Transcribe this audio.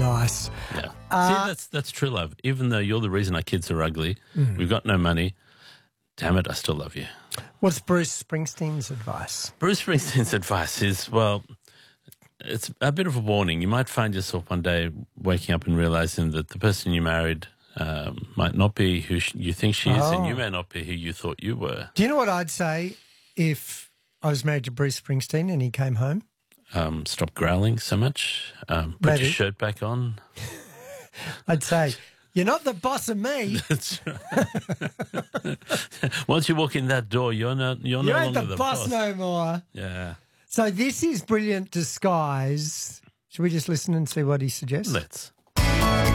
Nice. Yeah. See, that's true love. Even though you're the reason our kids are ugly, we've got no money. Damn it, I still love you. What's Bruce Springsteen's advice? Bruce Springsteen's advice is, well, it's a bit of a warning. You might find yourself one day waking up and realizing that the person you married might not be who you think she is, and you may not be who you thought you were. Do you know what I'd say if I was married to Bruce Springsteen and he came home? Stop growling so much. Put your shirt back on. I'd say, you're not the boss of me. That's right. Once you walk in that door, you're no longer the boss no more. Yeah. So this is Brilliant Disguise. Should we just listen and see what he suggests? Let's.